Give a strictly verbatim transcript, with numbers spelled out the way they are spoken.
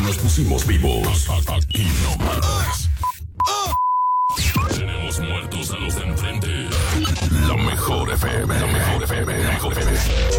nos pusimos vivos. Aquí no más. Tenemos muertos a los de enfrente. La mejor F M. La mejor F M. La mejor F M.